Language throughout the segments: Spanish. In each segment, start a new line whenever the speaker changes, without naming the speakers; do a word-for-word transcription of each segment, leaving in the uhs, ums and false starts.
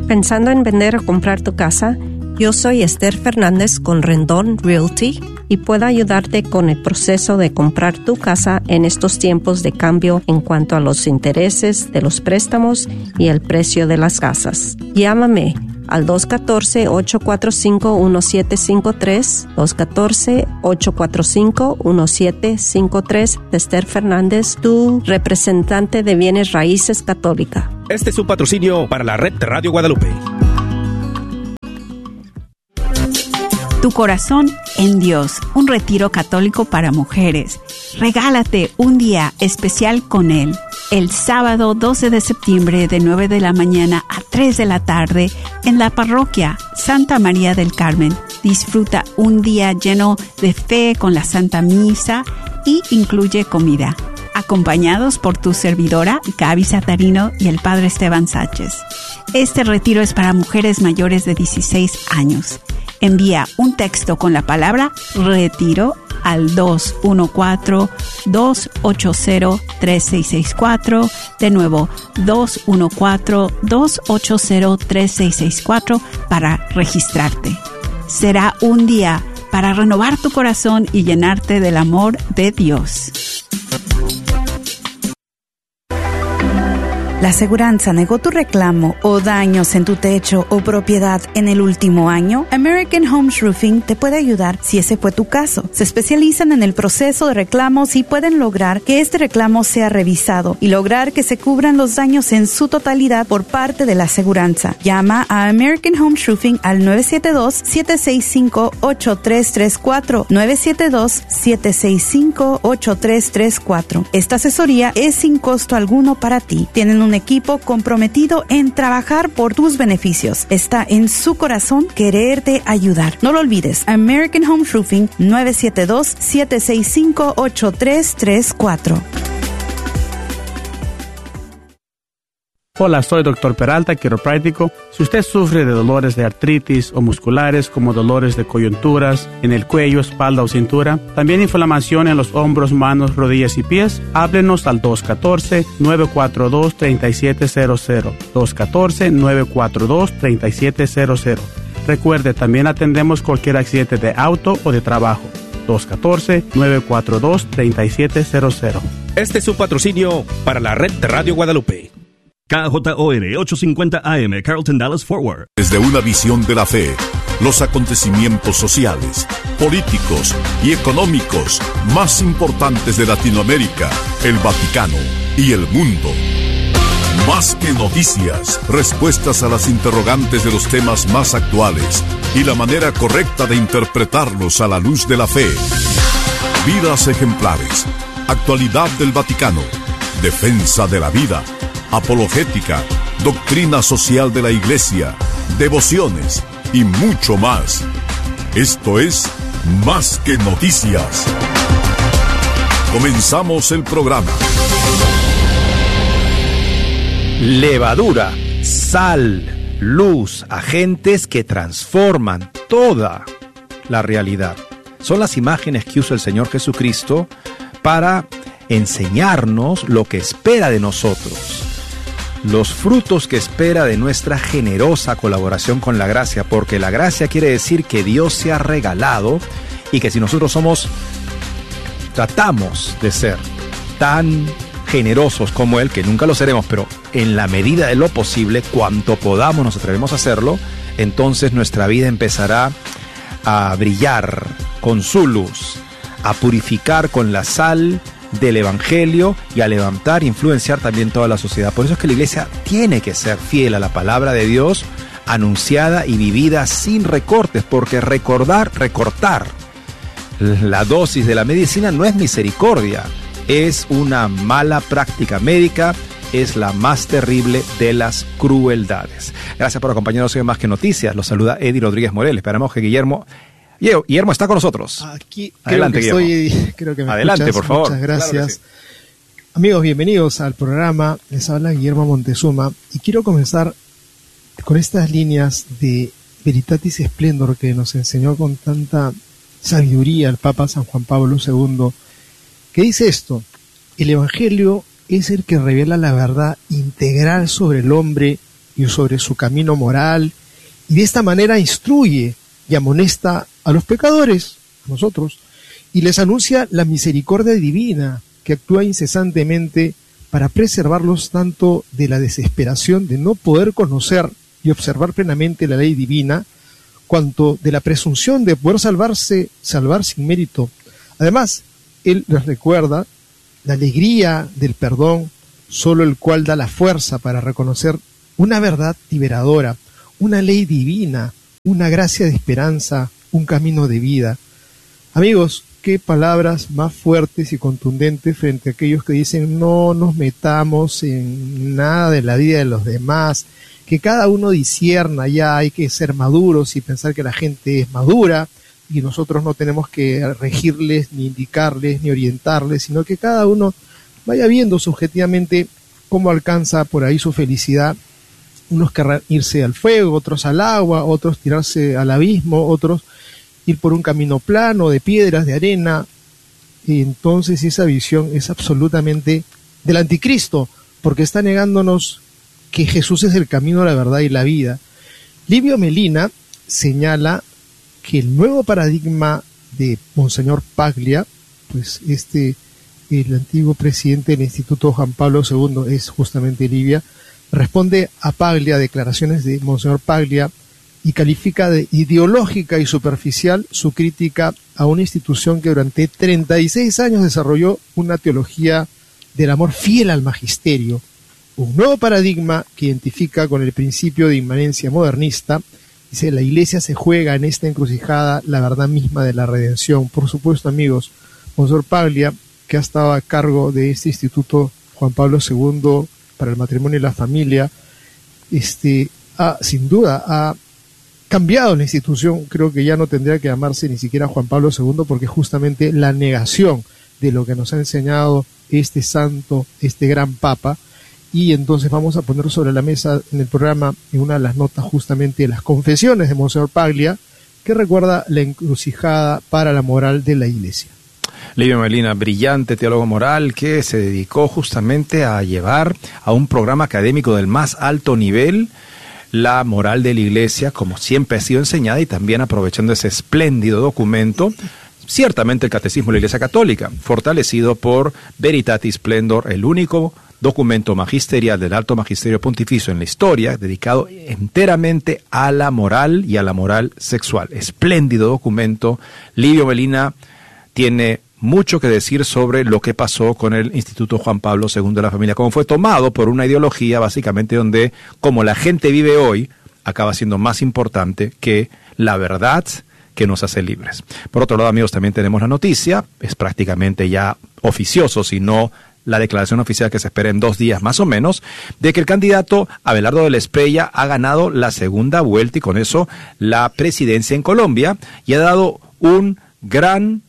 ¿Pensando en vender o comprar tu casa? Yo soy Esther Fernández con Rendón Realty y puedo ayudarte con el proceso de comprar tu casa en estos tiempos de cambio en cuanto a los intereses de los préstamos y el precio de las casas. Llámame al dos uno cuatro, ocho cuatro cinco, uno siete cinco tres, dos uno cuatro, ocho cuatro cinco, uno siete cinco tres, Esther Fernández, tu representante de bienes raíces católica.
Este es un patrocinio para la red de Radio Guadalupe.
Tu corazón en Dios, un retiro católico para mujeres. Regálate un día especial con Él. El sábado doce de septiembre de nueve de la mañana a tres de la tarde en la parroquia Santa María del Carmen. Disfruta un día lleno de fe con la Santa Misa y incluye comida. Acompañados por tu servidora, Gaby Satarino y el Padre Esteban Sánchez. Este retiro es para mujeres mayores de dieciséis años. Envía un texto con la palabra retiro al dos uno cuatro, dos ocho cero, tres seis seis cuatro. De nuevo, dos uno cuatro, dos ocho cero, tres seis seis cuatro para registrarte. Será un día para renovar tu corazón y llenarte del amor de Dios.
¿La aseguranza negó tu reclamo o daños en tu techo o propiedad en el último año? American Homes Roofing te puede ayudar si ese fue tu caso. Se especializan en el proceso de reclamos y pueden lograr que este reclamo sea revisado y lograr que se cubran los daños en su totalidad por parte de la aseguranza. Llama a American Homes Roofing al nueve siete dos, siete seis cinco, ocho tres tres cuatro, nueve siete dos, siete seis cinco, ocho tres tres cuatro. Esta asesoría es sin costo alguno para ti. Tienen un un equipo comprometido en trabajar por tus beneficios. Está en su corazón quererte ayudar. No lo olvides. American Home Roofing nueve siete dos, siete seis cinco, ocho tres tres cuatro.
Hola, soy doctor Peralta, quiropráctico. Si usted sufre de dolores de artritis o musculares como dolores de coyunturas en el cuello, espalda o cintura, también inflamación en los hombros, manos, rodillas y pies, háblenos al dos uno cuatro, nueve cuatro dos, tres siete cero cero. dos uno cuatro, nueve cuatro dos, tres siete cero cero. Recuerde, también atendemos cualquier accidente de auto o de trabajo. dos uno cuatro, nueve cuatro dos, tres siete cero cero.
Este es un patrocinio para la red de Radio Guadalupe.
K J O R ochocientos cincuenta A M, Carlton Dallas Fort Worth.
Desde una visión de la fe, los acontecimientos sociales, políticos y económicos más importantes de Latinoamérica, el Vaticano y el mundo. Más que noticias, respuestas a las interrogantes de los temas más actuales y la manera correcta de interpretarlos a la luz de la fe. Vidas ejemplares, actualidad del Vaticano, defensa de la vida, apologética, doctrina social de la Iglesia, devociones y mucho más. Esto es Más que Noticias. Comenzamos el programa.
Levadura, sal, luz, agentes que transforman toda la realidad. Son las imágenes que usa el Señor Jesucristo para enseñarnos lo que espera de nosotros. Los frutos que espera de nuestra generosa colaboración con la gracia, porque la gracia quiere decir que Dios se ha regalado y que si nosotros somos, tratamos de ser tan generosos como Él, que nunca lo seremos, pero en la medida de lo posible, cuanto podamos nos atrevemos a hacerlo, entonces nuestra vida empezará a brillar con su luz, a purificar con la sal del Evangelio y a levantar e influenciar también toda la sociedad. Por eso es que la Iglesia tiene que ser fiel a la palabra de Dios, anunciada y vivida sin recortes, porque recordar, recortar la dosis de la medicina no es misericordia, es una mala práctica médica, es la más terrible de las crueldades. Gracias por acompañarnos hoy en Más que Noticias. Los saluda Eddie Rodríguez Morel. Esperamos que Guillermo Guillermo está con nosotros.
Aquí
adelante,
creo que estoy, creo que me
adelante,
escuchas.
por favor.
Muchas gracias.
Claro que sí.
Amigos, bienvenidos al programa. Les habla Guillermo Montezuma y quiero comenzar con estas líneas de Veritatis Splendor que nos enseñó con tanta sabiduría el Papa San Juan Pablo segundo, que dice esto: el Evangelio es el que revela la verdad integral sobre el hombre y sobre su camino moral, y de esta manera instruye y amonesta a los pecadores, a nosotros, y les anuncia la misericordia divina que actúa incesantemente para preservarlos tanto de la desesperación de no poder conocer y observar plenamente la ley divina, cuanto de la presunción de poder salvarse, salvar sin mérito. Además, él les recuerda la alegría del perdón, solo el cual da la fuerza para reconocer una verdad liberadora, una ley divina, una gracia de esperanza, un camino de vida. Amigos, qué palabras más fuertes y contundentes frente a aquellos que dicen no nos metamos en nada de la vida de los demás, que cada uno discierna, ya hay que ser maduros y pensar que la gente es madura y nosotros no tenemos que regirles, ni indicarles, ni orientarles, sino que cada uno vaya viendo subjetivamente cómo alcanza por ahí su felicidad. Unos querrán irse al fuego, otros al agua, otros tirarse al abismo, otros ir por un camino plano, de piedras, de arena. Y entonces esa visión es absolutamente del anticristo, porque está negándonos que Jesús es el camino, la verdad y la vida. Livio Melina señala que el nuevo paradigma de Monseñor Paglia, pues este, el antiguo presidente del Instituto Juan Pablo segundo es justamente Livia, responde a Paglia, declaraciones de Monseñor Paglia, y califica de ideológica y superficial su crítica a una institución que durante treinta y seis años desarrolló una teología del amor fiel al magisterio, un nuevo paradigma que identifica con el principio de inmanencia modernista. Dice, la Iglesia se juega en esta encrucijada la verdad misma de la redención. Por supuesto, amigos, Monseñor Paglia, que ha estado a cargo de este Instituto Juan Pablo segundo para el matrimonio y la familia, este, ha, sin duda ha cambiado la institución. Creo que ya no tendría que llamarse ni siquiera Juan Pablo segundo, porque justamente la negación de lo que nos ha enseñado este santo, este gran papa. Y entonces vamos a poner sobre la mesa en el programa, en una de las notas, justamente las confesiones de Monseñor Paglia, que recuerda la encrucijada para la moral de la Iglesia.
Livio Melina, brillante teólogo moral que se dedicó justamente a llevar a un programa académico del más alto nivel la moral de la Iglesia, como siempre ha sido enseñada, y también aprovechando ese espléndido documento, ciertamente el Catecismo de la Iglesia Católica, fortalecido por Veritatis Splendor, el único documento magisterial del Alto Magisterio Pontificio en la historia, dedicado enteramente a la moral y a la moral sexual. Espléndido documento. Livio Melina tiene mucho que decir sobre lo que pasó con el Instituto Juan Pablo segundo de la familia, cómo fue tomado por una ideología básicamente donde, como la gente vive hoy, acaba siendo más importante que la verdad que nos hace libres. Por otro lado, amigos, también tenemos la noticia, es prácticamente ya oficioso, si no la declaración oficial que se espera en dos días más o menos, de que el candidato Abelardo de la Espriella ha ganado la segunda vuelta y con eso la presidencia en Colombia, y ha dado un gran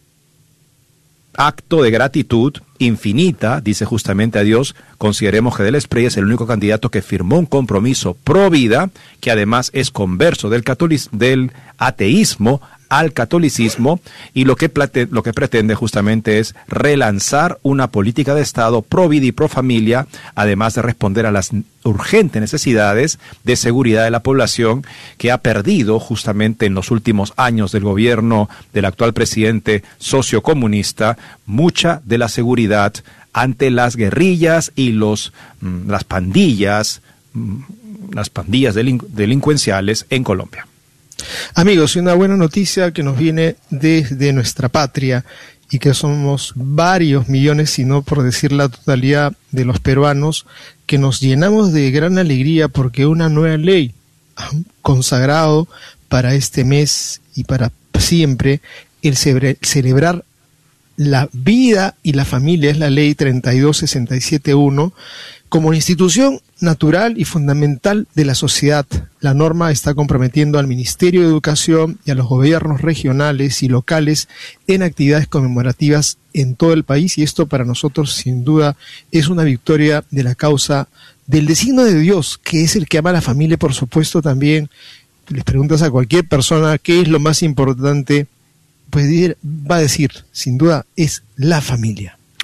acto de gratitud infinita, dice justamente a Dios. Consideremos que de la Espriella es el único candidato que firmó un compromiso pro vida, que además es converso del, catolic- del ateísmo al catolicismo, y lo que, plate, lo que pretende justamente es relanzar una política de Estado pro vida y pro familia, además de responder a las urgentes necesidades de seguridad de la población, que ha perdido justamente en los últimos años del gobierno del actual presidente sociocomunista mucha de la seguridad ante las guerrillas y los las pandillas, las pandillas delin- delincuenciales en Colombia.
Amigos, y una buena noticia que nos viene desde nuestra patria, y que somos varios millones, si no por decir la totalidad de los peruanos, que nos llenamos de gran alegría porque una nueva ley ha consagrado para este mes y para siempre el cebre- celebrar la vida y la familia. Es la ley treinta y dos sesenta y siete uno, como institución natural y fundamental de la sociedad. La norma está comprometiendo al Ministerio de Educación y a los gobiernos regionales y locales en actividades conmemorativas en todo el país, y esto para nosotros sin duda es una victoria de la causa del designio de Dios, que es el que ama a la familia. Por supuesto, también les preguntas a cualquier persona qué es lo más importante, pues va a decir, sin duda, es la familia.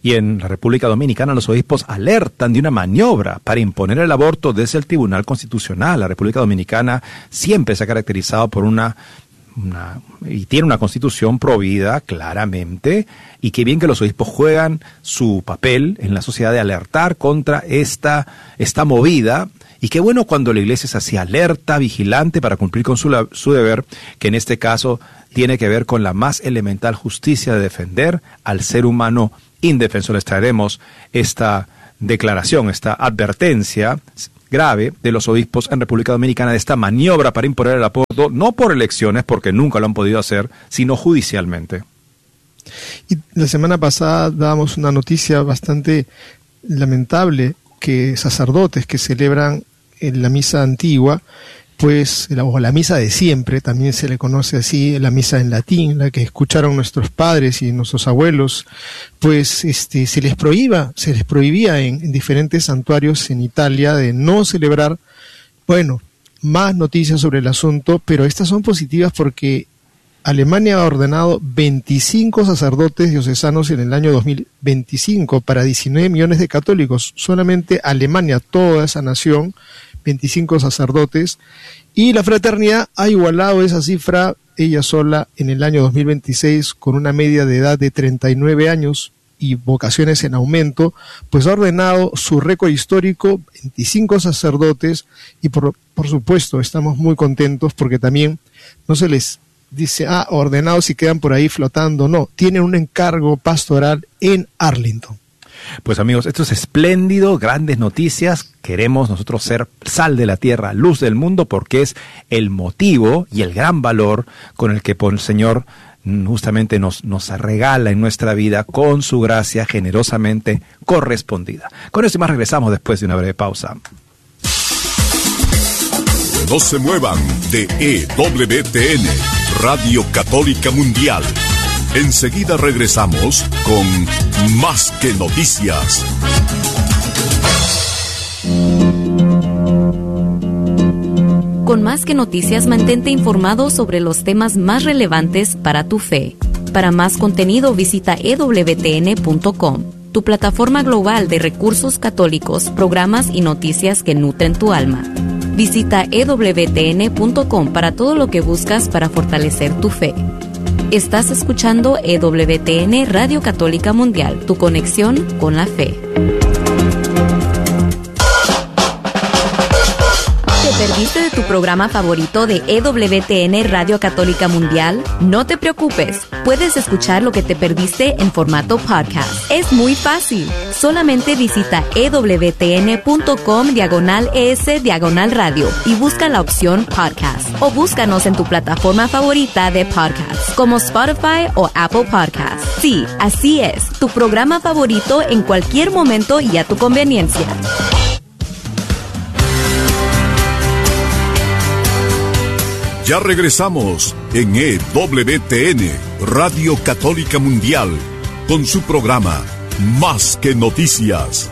Y en la República Dominicana los obispos alertan de una maniobra para imponer el aborto desde el Tribunal Constitucional. La República Dominicana siempre se ha caracterizado por una, una y tiene una constitución provida claramente, y qué bien que los obispos juegan su papel en la sociedad de alertar contra esta, esta movida. Y qué bueno cuando la iglesia es así alerta, vigilante para cumplir con su, su deber, que en este caso tiene que ver con la más elemental justicia de defender al ser humano indefenso. Les traeremos esta declaración, esta advertencia grave de los obispos en República Dominicana de esta maniobra para imponer el aborto, no por elecciones, porque nunca lo han podido hacer, sino judicialmente.
Y la semana pasada dábamos una noticia bastante lamentable, que sacerdotes que celebran en la misa antigua, pues, o la misa de siempre, también se le conoce así, la misa en latín, la que escucharon nuestros padres y nuestros abuelos, pues este se les prohíba, se les prohibía en, en diferentes santuarios en Italia de no celebrar. Bueno, más noticias sobre el asunto, pero estas son positivas porque Alemania ha ordenado veinticinco sacerdotes diocesanos en el año dos mil veinticinco para diecinueve millones de católicos. Solamente Alemania, toda esa nación, veinticinco sacerdotes. Y la fraternidad ha igualado esa cifra ella sola en el año dos mil veintiséis con una media de edad de treinta y nueve años y vocaciones en aumento, pues ha ordenado su récord histórico, veinticinco sacerdotes, y por, por supuesto estamos muy contentos porque también no se les dice, ah, ordenados y quedan por ahí flotando. No, tienen un encargo pastoral en Arlington.
Pues amigos, esto es espléndido, grandes noticias. Queremos nosotros ser sal de la tierra, luz del mundo, porque es el motivo y el gran valor con el que por el Señor justamente nos, nos regala en nuestra vida con su gracia generosamente correspondida. Con esto y más regresamos después de una breve pausa.
No se muevan de E W T N, Radio Católica Mundial. Enseguida regresamos con Más que Noticias.
Con Más que Noticias, mantente informado sobre los temas más relevantes para tu fe. Para más contenido, visita e w t n punto com, tu plataforma global de recursos católicos, programas y noticias que nutren tu alma. Visita e w t n punto com para todo lo que buscas para fortalecer tu fe. Estás escuchando E W T N Radio Católica Mundial, tu conexión con la fe. ¿Te perdiste de tu programa favorito de E W T N Radio Católica Mundial? No te preocupes, puedes escuchar lo que te perdiste en formato podcast. Es muy fácil. Solamente visita e w t n punto com diagonal es diagonal radio y busca la opción podcast. O búscanos en tu plataforma favorita de podcast, como Spotify o Apple Podcasts. Sí, así es, tu programa favorito en cualquier momento y a tu conveniencia.
Ya regresamos en E W T N, Radio Católica Mundial, con su programa Más que Noticias.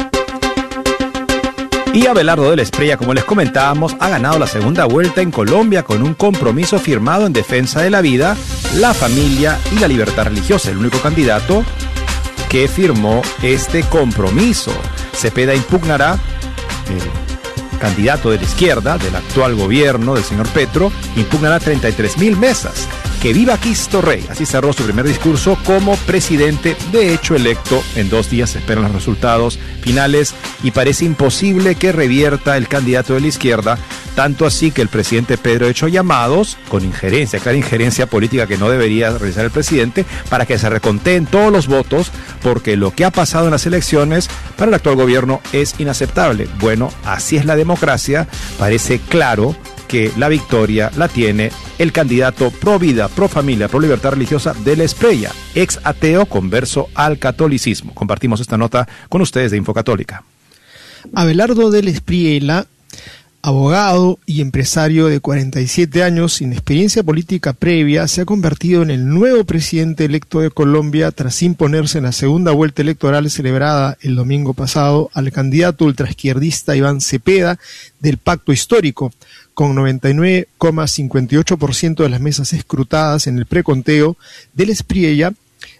Y Abelardo de la Espriella, como les comentábamos, ha ganado la segunda vuelta en Colombia con un compromiso firmado en defensa de la vida, la familia y la libertad religiosa. El único candidato que firmó este compromiso. Cepeda impugnará el candidato de la izquierda, del actual gobierno del señor Petro, impugnará treinta y tres mil mesas. ¡Que viva Cristo Rey! Así cerró su primer discurso como presidente, de hecho electo. En dos días se esperan los resultados finales y parece imposible que revierta el candidato de la izquierda, tanto así que el presidente Pedro ha hecho llamados, con injerencia, clara injerencia política que no debería realizar el presidente, para que se reconteen todos los votos, porque lo que ha pasado en las elecciones para el actual gobierno es inaceptable. Bueno, así es la democracia, parece claro que la victoria la tiene el candidato pro vida, pro familia, pro libertad religiosa de la Espriella, ex ateo converso al catolicismo. Compartimos esta nota con ustedes de Infocatólica.
Abelardo de la Espriella, abogado y empresario de cuarenta y siete años sin experiencia política previa, se ha convertido en el nuevo presidente electo de Colombia tras imponerse en la segunda vuelta electoral celebrada el domingo pasado al candidato ultraizquierdista Iván Cepeda del Pacto Histórico, con noventa y nueve coma cincuenta y ocho por ciento de las mesas escrutadas en el preconteo de la Espriella.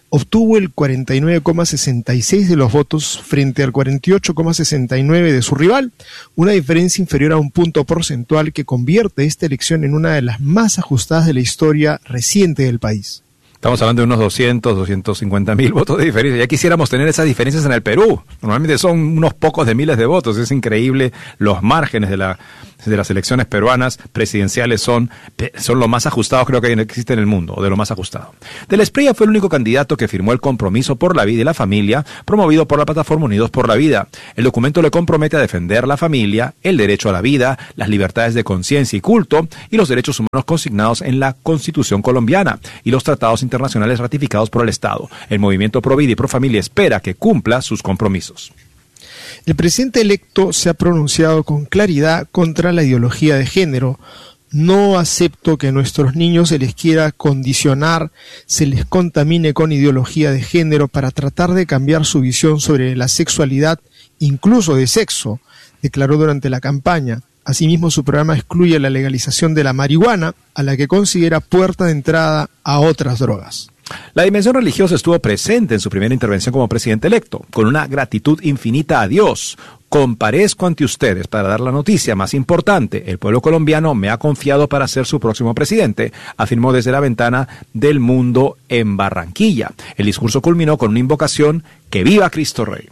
obtuvo el cuarenta y nueve coma sesenta y seis de los votos frente al cuarenta y ocho coma sesenta y nueve de su rival, una diferencia inferior a un punto porcentual que convierte esta elección en una de las más ajustadas de la historia reciente del país.
Estamos hablando de unos doscientos, doscientos cincuenta mil votos de diferencia. Ya quisiéramos tener esas diferencias en el Perú. Normalmente son unos pocos de miles de votos. Es increíble los márgenes de la de las elecciones peruanas presidenciales son, son lo más ajustados creo que existe en el mundo, o de lo más ajustado. Del Espriella fue el único candidato que firmó el compromiso por la vida y la familia, promovido por la plataforma Unidos por la Vida. El documento le compromete a defender la familia, el derecho a la vida, las libertades de conciencia y culto, y los derechos humanos consignados en la Constitución colombiana y los tratados internacionales ratificados por el Estado. El movimiento Pro Vida y Pro Familia espera que cumpla sus compromisos.
El presidente electo se ha pronunciado con claridad contra la ideología de género. No acepto que a nuestros niños se les quiera condicionar, se les contamine con ideología de género para tratar de cambiar su visión sobre la sexualidad, incluso de sexo, declaró durante la campaña. Asimismo, su programa excluye la legalización de la marihuana, a la que considera puerta de entrada a otras drogas.
La dimensión religiosa estuvo presente en su primera intervención como presidente electo, con una gratitud infinita a Dios. Comparezco ante ustedes para dar la noticia más importante. El pueblo colombiano me ha confiado para ser su próximo presidente, afirmó desde la ventana del Mundo en Barranquilla. El discurso culminó con una invocación: ¡que viva Cristo Rey!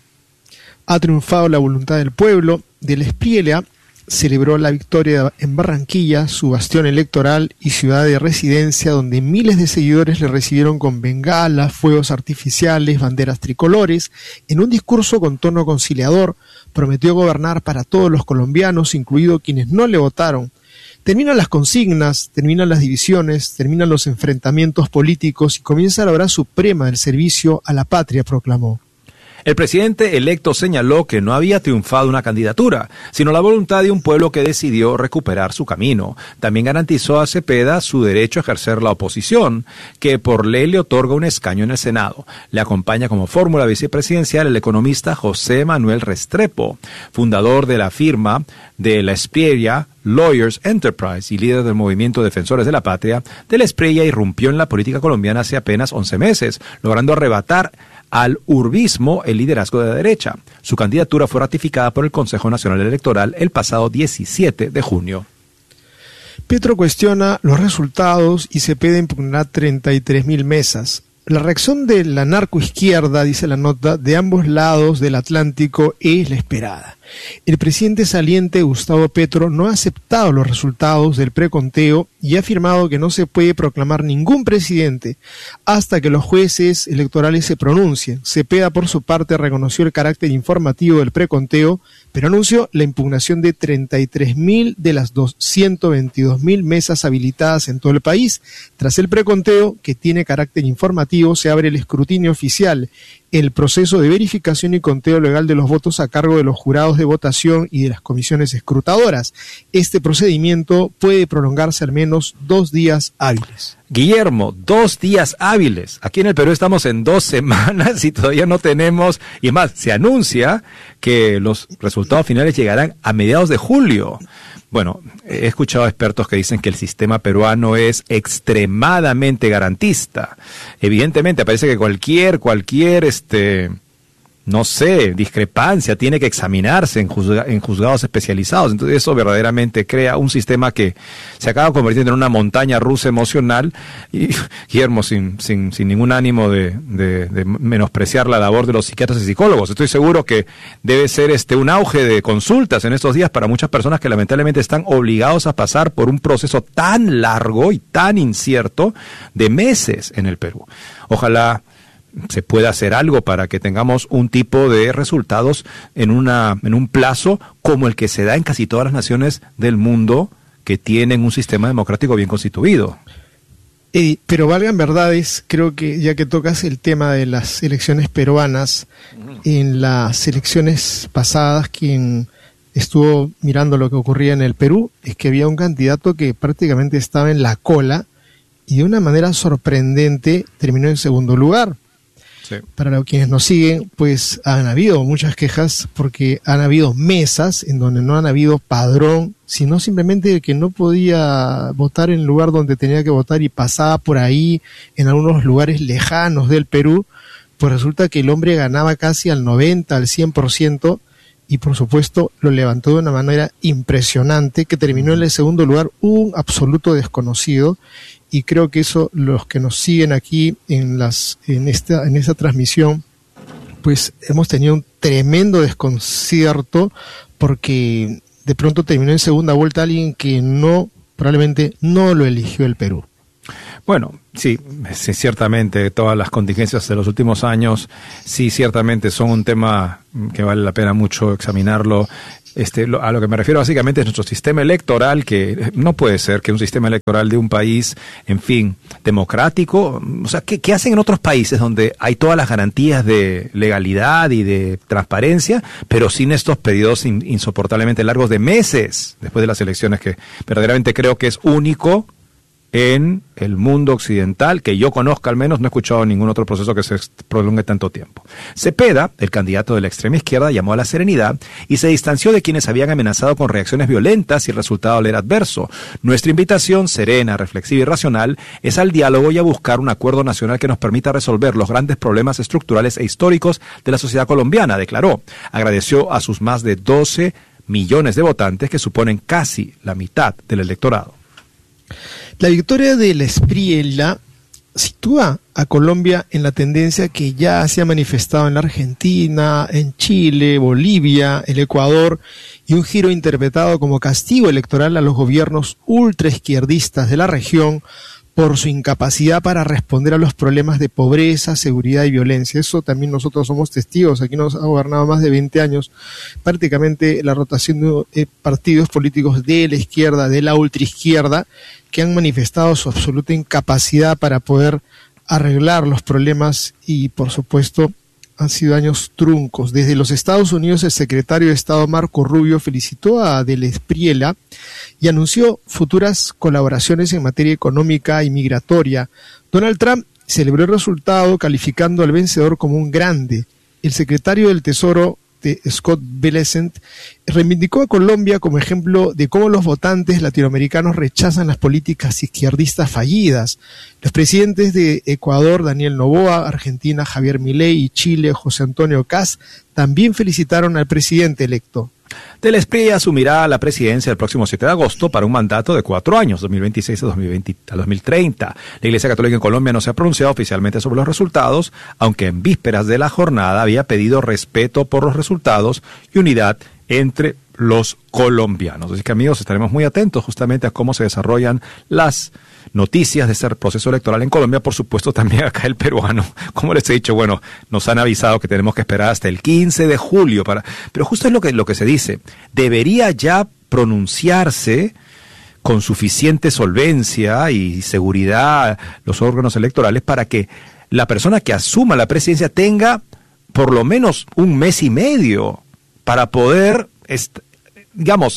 Ha triunfado la voluntad del pueblo. Del Espriella celebró la victoria en Barranquilla, su bastión electoral y ciudad de residencia, donde miles de seguidores le recibieron con bengalas, fuegos artificiales, banderas tricolores. En un discurso con tono conciliador, prometió gobernar para todos los colombianos, incluidos quienes no le votaron. Terminan las consignas, terminan las divisiones, terminan los enfrentamientos políticos y comienza la hora suprema del servicio a la patria, proclamó.
El presidente electo señaló que no había triunfado una candidatura, sino la voluntad de un pueblo que decidió recuperar su camino. También garantizó a Cepeda su derecho a ejercer la oposición, que por ley le otorga un escaño en el Senado. Le acompaña como fórmula vicepresidencial el economista José Manuel Restrepo, fundador de la firma de La Espriella Lawyers Enterprise y líder del movimiento Defensores de la Patria. De La Espriella irrumpió en la política colombiana hace apenas once meses, logrando arrebatar al urbismo el liderazgo de la derecha. Su candidatura fue ratificada por el Consejo Nacional Electoral el pasado diecisiete de junio.
Petro cuestiona los resultados y Cepeda impugnará treinta y tres mil mesas. La reacción de la narcoizquierda, dice la nota, de ambos lados del Atlántico es la esperada. El presidente saliente Gustavo Petro no ha aceptado los resultados del preconteo y ha afirmado que no se puede proclamar ningún presidente hasta que los jueces electorales se pronuncien. Cepeda, por su parte, reconoció el carácter informativo del preconteo, pero anunció la impugnación de treinta y tres mil de las ciento veintidós mil mesas habilitadas en todo el país. Tras el preconteo, que tiene carácter informativo, se abre el escrutinio oficial, el proceso de verificación y conteo legal de los votos a cargo de los jurados de votación y de las comisiones escrutadoras. Este procedimiento puede prolongarse al menos dos días hábiles.
Guillermo, dos días hábiles. Aquí en el Perú estamos en dos semanas y todavía no tenemos, y más, se anuncia que los resultados finales llegarán a mediados de julio. Bueno, he escuchado a expertos que dicen que el sistema peruano es extremadamente garantista. Evidentemente, parece que cualquier, cualquier, este, no sé, discrepancia tiene que examinarse en, juzga, en juzgados especializados. Entonces eso verdaderamente crea un sistema que se acaba convirtiendo en una montaña rusa emocional. Y Guillermo, sin, sin, sin ningún ánimo de, de, de menospreciar la labor de los psiquiatras y psicólogos, estoy seguro que debe ser este un auge de consultas en estos días para muchas personas que lamentablemente están obligados a pasar por un proceso tan largo y tan incierto de meses en el Perú. Ojalá se puede hacer algo para que tengamos un tipo de resultados en una en un plazo como el que se da en casi todas las naciones del mundo que tienen un sistema democrático bien constituido.
Eh, pero valgan verdades, creo que ya que tocas el tema de las elecciones peruanas, en las elecciones pasadas quien estuvo mirando lo que ocurría en el Perú es que había un candidato que prácticamente estaba en la cola y de una manera sorprendente terminó en segundo lugar.
Sí.
Para quienes nos siguen, pues han habido muchas quejas porque han habido mesas en donde no han habido padrón, sino simplemente el que no podía votar en el lugar donde tenía que votar y pasaba por ahí en algunos lugares lejanos del Perú, pues resulta que el hombre ganaba casi al noventa, al cien por ciento, y por supuesto lo levantó de una manera impresionante, que terminó en el segundo lugar un absoluto desconocido. Y creo que eso, los que nos siguen aquí en las en esta en esta transmisión, pues hemos tenido un tremendo desconcierto porque de pronto terminó en segunda vuelta alguien que no, probablemente no lo eligió el Perú.
Bueno, sí, sí, ciertamente todas las contingencias de los últimos años, sí, ciertamente son un tema que vale la pena mucho examinarlo. Este, lo, a lo que me refiero básicamente es nuestro sistema electoral, que no puede ser que un sistema electoral de un país, en fin, democrático, o sea, ¿qué, qué hacen en otros países donde hay todas las garantías de legalidad y de transparencia, pero sin estos periodos in, insoportablemente largos de meses después de las elecciones, que verdaderamente creo que es único en el mundo occidental, que yo conozca al menos, no he escuchado ningún otro proceso que se prolongue tanto tiempo. Cepeda, el candidato de la extrema izquierda, llamó a la serenidad y se distanció de quienes habían amenazado con reacciones violentas si el resultado le era adverso. Nuestra invitación, serena, reflexiva y racional, es al diálogo y a buscar un acuerdo nacional que nos permita resolver los grandes problemas estructurales e históricos de la sociedad colombiana, declaró. Agradeció a sus más de doce millones de votantes, que suponen casi la mitad del electorado.
La victoria del Espriella sitúa a Colombia en la tendencia que ya se ha manifestado en la Argentina, en Chile, Bolivia, el Ecuador, y un giro interpretado como castigo electoral a los gobiernos ultraizquierdistas de la región por su incapacidad para responder a los problemas de pobreza, seguridad y violencia. Eso también nosotros somos testigos. Aquí nos ha gobernado más de veinte años prácticamente la rotación de partidos políticos de la izquierda, de la ultraizquierda, que han manifestado su absoluta incapacidad para poder arreglar los problemas y, por supuesto, han sido años truncos. Desde los Estados Unidos, el secretario de Estado Marco Rubio felicitó a Del Espriella y anunció futuras colaboraciones en materia económica y migratoria. Donald Trump celebró el resultado calificando al vencedor como un grande. El secretario del Tesoro, de Scott Bessent, reivindicó a Colombia como ejemplo de cómo los votantes latinoamericanos rechazan las políticas izquierdistas fallidas. Los presidentes de Ecuador, Daniel Noboa, Argentina, Javier Milei, y Chile, José Antonio Kast, también felicitaron al presidente electo.
Del Espriella asumirá la presidencia el próximo siete de agosto para un mandato de cuatro años, dos mil veintiséis a dos mil veinte, a dos mil treinta. La Iglesia Católica en Colombia no se ha pronunciado oficialmente sobre los resultados, aunque en vísperas de la jornada había pedido respeto por los resultados y unidad entre los colombianos. Así que, amigos, estaremos muy atentos justamente a cómo se desarrollan las noticias de este proceso electoral en Colombia, por supuesto también acá el peruano. Como les he dicho, bueno, nos han avisado que tenemos que esperar hasta el quince de julio para, pero justo es lo que, lo que se dice, debería ya pronunciarse con suficiente solvencia y seguridad los órganos electorales para que la persona que asuma la presidencia tenga por lo menos un mes y medio para poder, est- digamos,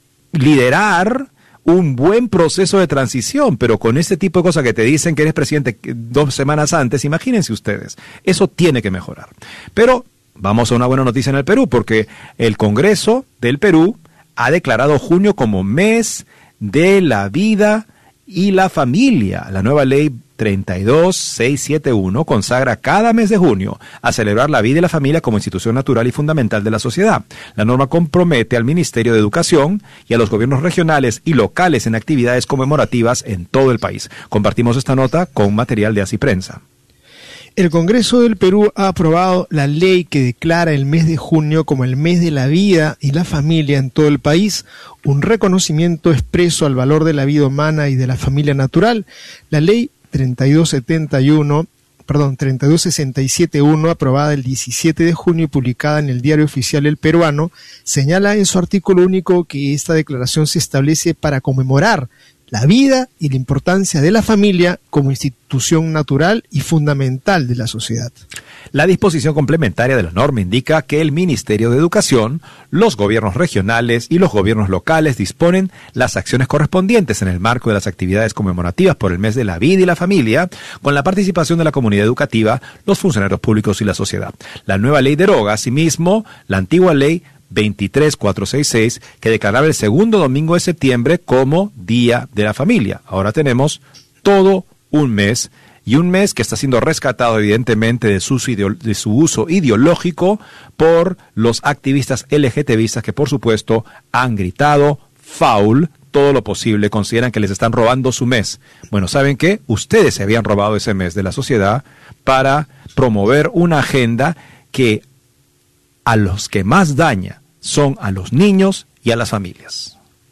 liderar un buen proceso de transición, pero con este tipo de cosas que te dicen que eres presidente dos semanas antes, imagínense ustedes, eso tiene que mejorar. Pero vamos a una buena noticia en el Perú, porque el Congreso del Perú ha declarado junio como mes de la vida y la familia. La nueva ley treinta y dos mil seiscientos setenta y uno consagra cada mes de junio a celebrar la vida y la familia como institución natural y fundamental de la sociedad. La norma compromete al Ministerio de Educación y a los gobiernos regionales y locales en actividades conmemorativas en todo el país. Compartimos esta nota con material de Así Prensa.
El Congreso del Perú ha aprobado la ley que declara el mes de junio como el mes de la vida y la familia en todo el país, un reconocimiento expreso al valor de la vida humana y de la familia natural. La ley treinta y dos setenta y uno, perdón, treinta y dos sesenta y siete punto uno, aprobada el diecisiete de junio y publicada en el Diario Oficial El Peruano, señala en su artículo único que esta declaración se establece para conmemorar la vida y la importancia de la familia como institución natural y fundamental de la sociedad.
La disposición complementaria de la norma indica que el Ministerio de Educación, los gobiernos regionales y los gobiernos locales disponen las acciones correspondientes en el marco de las actividades conmemorativas por el mes de la vida y la familia, con la participación de la comunidad educativa, los funcionarios públicos y la sociedad. La nueva ley deroga, asimismo, la antigua ley veintitrés mil cuatrocientos sesenta y seis, que declaraba el segundo domingo de septiembre como Día de la Familia. Ahora tenemos todo un mes, y un mes que está siendo rescatado evidentemente de su, de su uso ideológico por los activistas LGTBistas que por supuesto han gritado foul todo lo posible, consideran que les están robando su mes. Bueno, ¿saben qué? Ustedes se habían robado ese mes de la sociedad para promover una agenda que a los que más daña son a los niños y a las familias.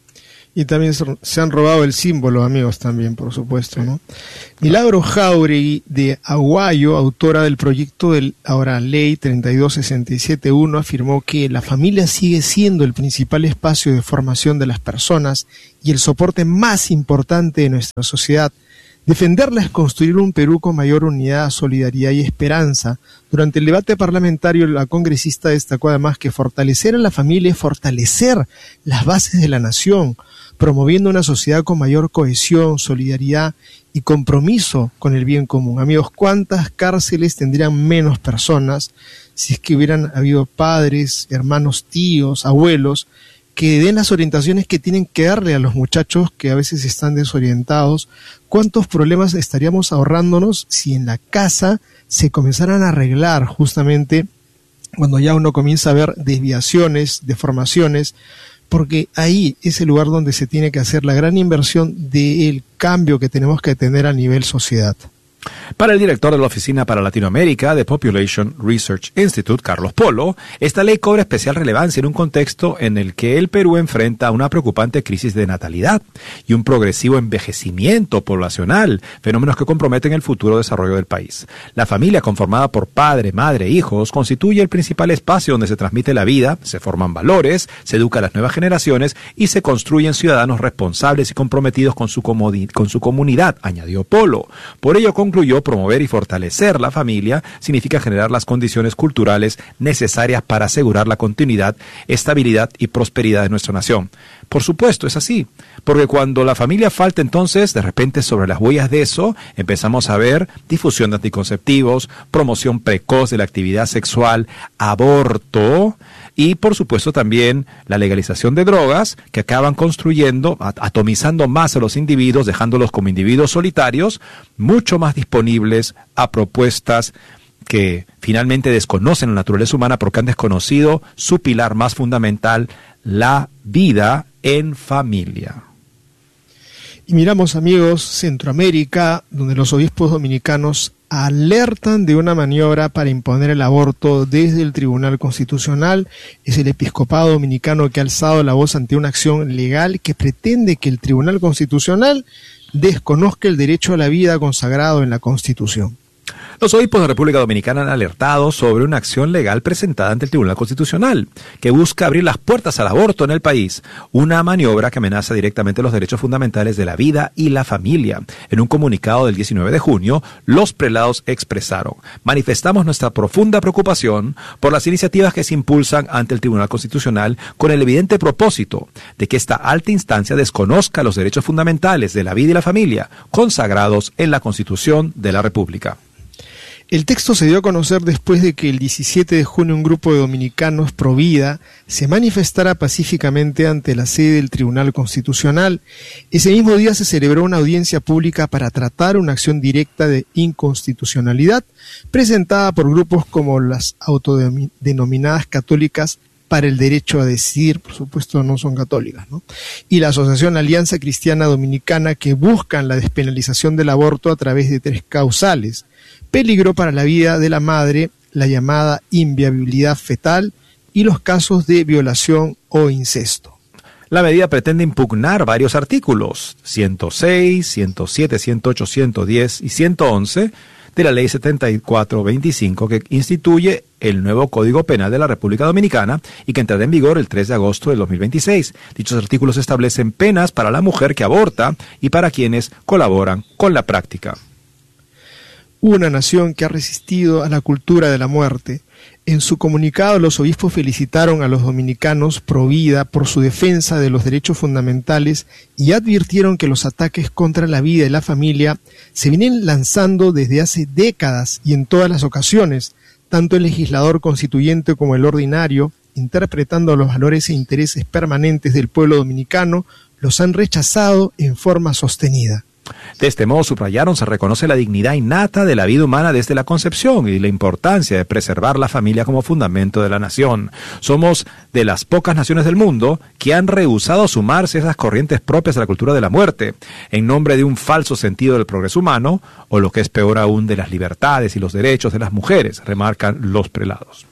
Y también se han robado el símbolo, amigos, también, por supuesto, ¿no? Milagro Jáuregui, de Aguayo, autora del proyecto de ahora Ley treinta y dos sesenta y siete punto uno, afirmó que la familia sigue siendo el principal espacio de formación de las personas y el soporte más importante de nuestra sociedad. Defenderla es construir un Perú con mayor unidad, solidaridad y esperanza. Durante el debate parlamentario, la congresista destacó además que fortalecer a la familia es fortalecer las bases de la nación, promoviendo una sociedad con mayor cohesión, solidaridad y compromiso con el bien común. Amigos, ¿cuántas cárceles tendrían menos personas si es que hubieran habido padres, hermanos, tíos, abuelos, que den las orientaciones que tienen que darle a los muchachos que a veces están desorientados? ¿Cuántos problemas estaríamos ahorrándonos si en la casa se comenzaran a arreglar justamente cuando ya uno comienza a ver desviaciones, deformaciones? Porque ahí es el lugar donde se tiene que hacer la gran inversión del cambio que tenemos que tener a nivel sociedad.
Para el director de la Oficina para Latinoamérica de Population Research Institute, Carlos Polo, esta ley cobra especial relevancia en un contexto en el que el Perú enfrenta una preocupante crisis de natalidad y un progresivo envejecimiento poblacional, fenómenos que comprometen el futuro desarrollo del país. La familia, conformada por padre, madre e hijos, constituye el principal espacio donde se transmite la vida, se forman valores, se educa a las nuevas generaciones y se construyen ciudadanos responsables y comprometidos con su, comodi- con su comunidad, añadió Polo. Por ello, con Concluyó, promover y fortalecer la familia significa generar las condiciones culturales necesarias para asegurar la continuidad, estabilidad y prosperidad de nuestra nación. Por supuesto, es así, porque cuando la familia falta, entonces, de repente sobre las huellas de eso, empezamos a ver difusión de anticonceptivos, promoción precoz de la actividad sexual, aborto y, por supuesto, también la legalización de drogas que acaban construyendo, atomizando más a los individuos, dejándolos como individuos solitarios, mucho más disponibles a propuestas que finalmente desconocen la naturaleza humana porque han desconocido su pilar más fundamental, la vida en familia.
Y miramos, amigos, Centroamérica, donde los obispos dominicanos alertan de una maniobra para imponer el aborto desde el Tribunal Constitucional. Es el episcopado dominicano que ha alzado la voz ante una acción legal que pretende que el Tribunal Constitucional desconozca el derecho a la vida consagrado en la Constitución.
Los obispos de República Dominicana han alertado sobre una acción legal presentada ante el Tribunal Constitucional que busca abrir las puertas al aborto en el país, una maniobra que amenaza directamente los derechos fundamentales de la vida y la familia. En un comunicado del diecinueve de junio, los prelados expresaron: manifestamos nuestra profunda preocupación por las iniciativas que se impulsan ante el Tribunal Constitucional con el evidente propósito de que esta alta instancia desconozca los derechos fundamentales de la vida y la familia consagrados en la Constitución de la República.
El texto se dio a conocer después de que el diecisiete de junio un grupo de dominicanos pro vida se manifestara pacíficamente ante la sede del Tribunal Constitucional. Ese mismo día se celebró una audiencia pública para tratar una acción directa de inconstitucionalidad presentada por grupos como las autodenominadas católicas para el derecho a decidir, por supuesto no son católicas, ¿no? Y la Asociación Alianza Cristiana Dominicana, que buscan la despenalización del aborto a través de tres causales: peligro para la vida de la madre, la llamada inviabilidad fetal y los casos de violación o incesto.
La medida pretende impugnar varios artículos, ciento seis, ciento siete, ciento ocho, ciento diez y ciento once, de la Ley setenta y cuatro veinticinco, que instituye el nuevo Código Penal de la República Dominicana y que entrará en vigor el tres de agosto del dos mil veintiséis. Dichos artículos establecen penas para la mujer que aborta y para quienes colaboran con la práctica.
Una nación que ha resistido a la cultura de la muerte. En su comunicado, los obispos felicitaron a los dominicanos pro vida por su defensa de los derechos fundamentales y advirtieron que los ataques contra la vida y la familia se vienen lanzando desde hace décadas y en todas las ocasiones, tanto el legislador constituyente como el ordinario, interpretando los valores e intereses permanentes del pueblo dominicano, los han rechazado en forma sostenida.
De este modo, subrayaron, se reconoce la dignidad innata de la vida humana desde la concepción y la importancia de preservar la familia como fundamento de la nación. Somos de las pocas naciones del mundo que han rehusado sumarse a esas corrientes propias de la cultura de la muerte, en nombre de un falso sentido del progreso humano, o lo que es peor aún, de las libertades y los derechos de las mujeres, remarcan los prelados.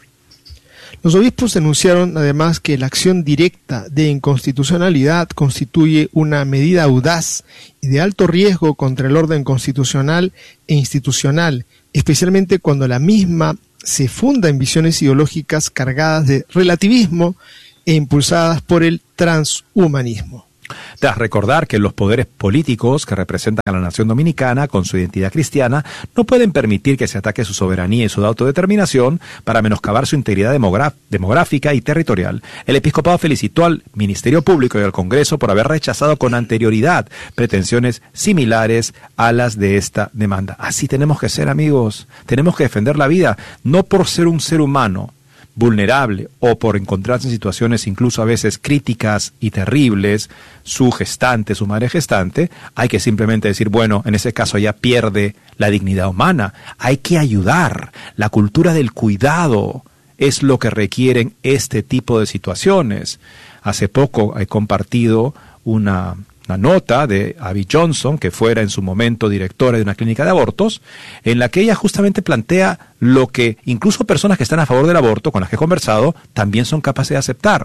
Los obispos denunciaron además que la acción directa de inconstitucionalidad constituye una medida audaz y de alto riesgo contra el orden constitucional e institucional, especialmente cuando la misma se funda en visiones ideológicas cargadas de relativismo e impulsadas por el transhumanismo.
Tras recordar que los poderes políticos que representan a la nación dominicana con su identidad cristiana no pueden permitir que se ataque su soberanía y su autodeterminación para menoscabar su integridad demograf- demográfica y territorial, el episcopado felicitó al Ministerio Público y al Congreso por haber rechazado con anterioridad pretensiones similares a las de esta demanda. Así tenemos que ser, amigos. Tenemos que defender la vida, no por ser un ser humano vulnerable o por encontrarse en situaciones incluso a veces críticas y terribles, su gestante, su madre gestante, hay que simplemente decir, bueno, en ese caso ya pierde la dignidad humana. Hay que ayudar. La cultura del cuidado es lo que requieren este tipo de situaciones. Hace poco he compartido una... una nota de Abby Johnson, que fuera en su momento directora de una clínica de abortos, en la que ella justamente plantea lo que incluso personas que están a favor del aborto, con las que he conversado, también son capaces de aceptar.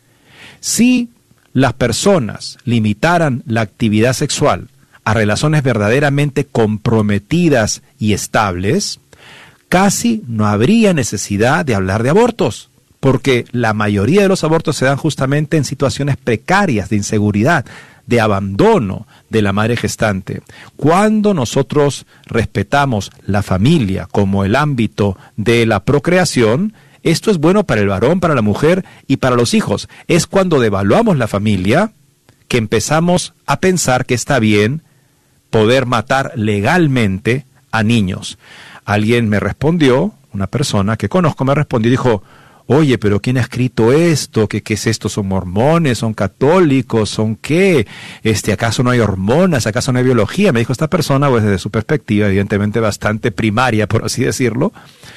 Si las personas limitaran la actividad sexual a relaciones verdaderamente comprometidas y estables, casi no habría necesidad de hablar de abortos, porque la mayoría de los abortos se dan justamente en situaciones precarias de inseguridad, de abandono de la madre gestante. Cuando nosotros respetamos la familia como el ámbito de la procreación, esto es bueno para el varón, para la mujer y para los hijos. Es cuando devaluamos la familia que empezamos a pensar que está bien poder matar legalmente a niños. Alguien me respondió, una persona que conozco me respondió y dijo, oye, pero ¿quién ha escrito esto? ¿Qué, qué es esto? ¿Son mormones? ¿Son católicos? ¿Son qué? Este, ¿acaso no hay hormonas? ¿Acaso no hay biología? Me dijo esta persona, pues desde su perspectiva, evidentemente bastante primaria, por así decirlo.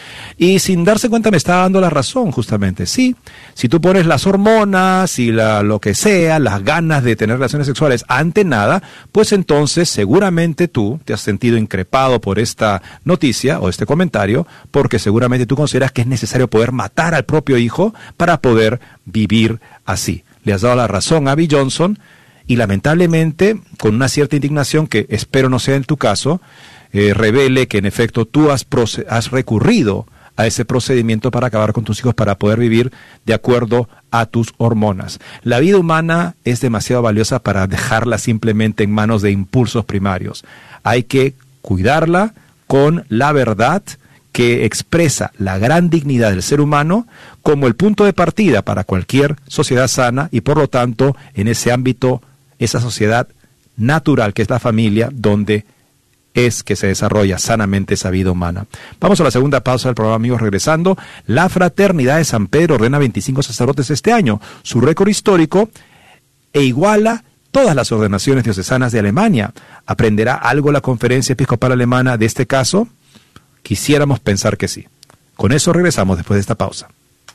Y sin darse cuenta me estaba dando la razón, justamente. Sí, si tú pones las hormonas y la, lo que sea, las ganas de tener relaciones sexuales ante nada, pues entonces seguramente tú te has sentido increpado por esta noticia o este comentario, porque seguramente tú consideras que es necesario poder matar al propio hijo para poder vivir así. Le has dado la razón a Abby Johnson y lamentablemente, con una cierta indignación que espero no sea en tu caso, eh, revele que en efecto tú has, proce- has recurrido a ese procedimiento para acabar con tus hijos, para poder vivir de acuerdo a tus hormonas. La vida humana es demasiado valiosa para dejarla simplemente en manos de impulsos primarios. Hay que cuidarla con la verdad que expresa la gran dignidad del ser humano como el punto de partida para cualquier sociedad sana y por lo tanto en ese ámbito, esa sociedad natural que es la familia, donde es que se desarrolla sanamente esa vida humana. Vamos a la segunda pausa del programa, amigos, regresando. La Fraternidad de San Pedro ordena veinticinco sacerdotes este año, su récord histórico, e iguala todas las ordenaciones diocesanas de Alemania. ¿Aprenderá algo la Conferencia Episcopal Alemana de este caso? Quisiéramos pensar que sí. Con eso regresamos después de esta pausa.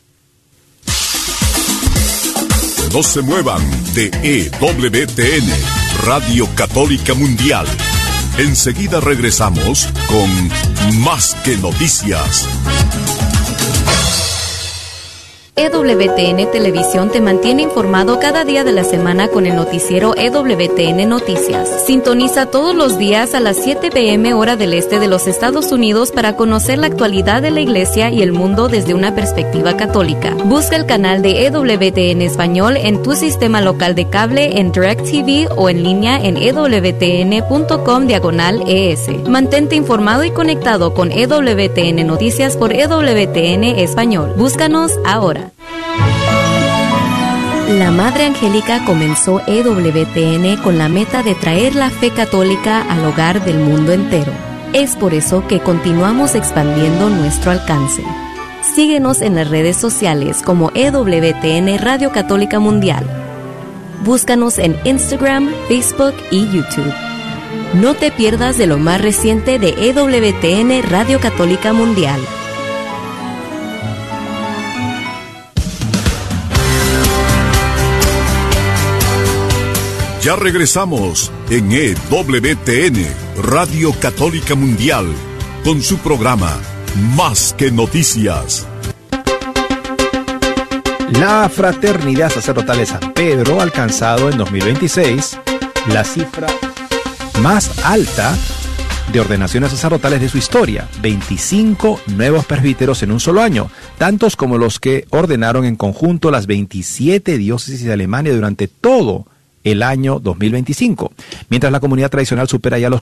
No se muevan de E W T N, Radio Católica Mundial. Enseguida regresamos con Más que Noticias.
E W T N Televisión te mantiene informado cada día de la semana con el noticiero E W T N Noticias. Sintoniza todos los días a las siete p m hora del este de los Estados Unidos para conocer la actualidad de la iglesia y el mundo desde una perspectiva católica. Busca el canal de E W T N Español en tu sistema local de cable, en DirecTV o en línea en e w t n punto com diagonal e s. Mantente informado y conectado con E W T N Noticias por E W T N Español. Búscanos ahora. La Madre Angélica comenzó E W T N con la meta de traer la fe católica al hogar del mundo entero. Es por eso que continuamos expandiendo nuestro alcance. Síguenos en las redes sociales como E W T N Radio Católica Mundial. Búscanos en Instagram, Facebook y YouTube. No te pierdas de lo más reciente de E W T N Radio Católica Mundial.
Ya regresamos en E W T N Radio Católica Mundial con su programa Más que Noticias.
La Fraternidad Sacerdotal de San Pedro ha alcanzado en dos mil veintiséis la cifra más alta de ordenaciones sacerdotales de su historia, veinticinco nuevos presbíteros en un solo año, tantos como los que ordenaron en conjunto las veintisiete diócesis de Alemania durante todo el año dos mil veinticinco. Mientras la comunidad tradicional supera ya los